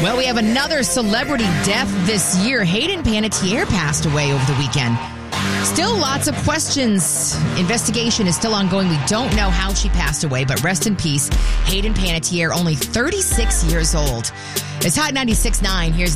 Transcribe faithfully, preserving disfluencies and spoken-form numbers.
Well, we have another celebrity death this year. Hayden Panettiere passed away over the weekend. Still lots of questions. Investigation is still ongoing. We don't know how she passed away, but rest in peace, Hayden Panettiere, only thirty-six years old. It's Hot ninety-six point nine. Here's